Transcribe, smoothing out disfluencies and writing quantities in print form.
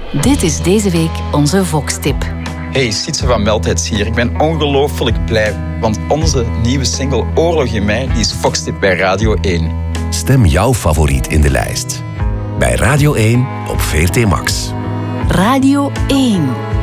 Dit is deze week onze Vox-tip. Hey, Sietse van Meldheids hier. Ik ben ongelooflijk blij, want onze nieuwe single Oorlog in mij die is Vox-tip bij Radio 1. Stem jouw favoriet in de lijst. Bij Radio 1 op VRT Max. Radio 1.